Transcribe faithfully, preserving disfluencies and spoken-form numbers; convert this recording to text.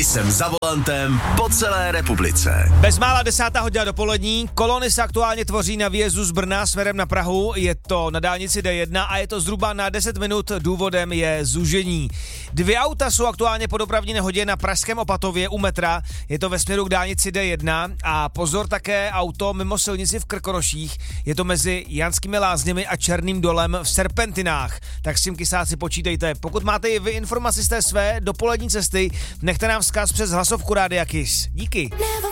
Jsem za volantem po celé republice. Bezmála desátá hodina dopolední, kolony se aktuálně tvoří na výjezdu z Brna směrem na Prahu, je to na dálnici D jedna a je to zhruba na deset minut, důvodem je zúžení. Dvě auta jsou aktuálně po dopravní nehodě na pražském Opatově u metra, je to ve směru k dálnici D jedna a pozor také auto mimo silnici v Krkonoších, je to mezi Janskými Lázněmi a Černým dolem v Serpentinách, tak s tím kysáci počítejte. Pokud máte i vy informaci z té své dopolední cesty, nechte nám vzkaz přes hlasovku Rádia Kiss. Díky.